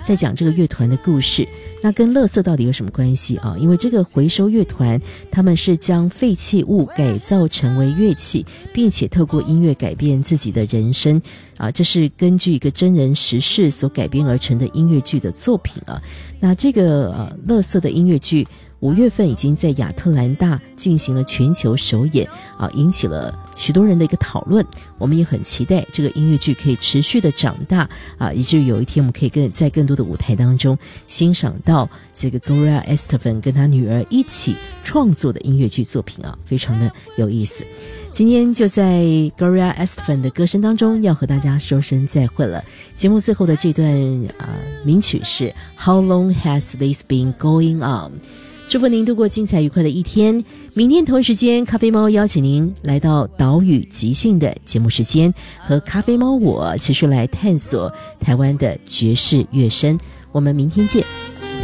在讲这个乐团的故事。那跟垃圾到底有什么关系啊？因为这个回收乐团，他们是将废弃物改造成为乐器，并且透过音乐改变自己的人生啊。这是根据一个真人实事所改编而成的音乐剧的作品啊。那这个垃圾的音乐剧5月份已经在亚特兰大进行了全球首演啊，引起了许多人的一个讨论。我们也很期待这个音乐剧可以持续的长大啊，以至于有一天我们可以在更多的舞台当中欣赏到这个 Gloria Estefan 跟她女儿一起创作的音乐剧作品啊，非常的有意思。今天就在 Gloria Estefan 的歌声当中要和大家说声再会了。节目最后的这段名曲是 How Long Has This Been Going On。祝福您度过精彩愉快的一天。明天同一时间，咖啡猫邀请您来到岛屿即兴的节目时间，和咖啡猫我持续来探索台湾的爵士乐声。我们明天见。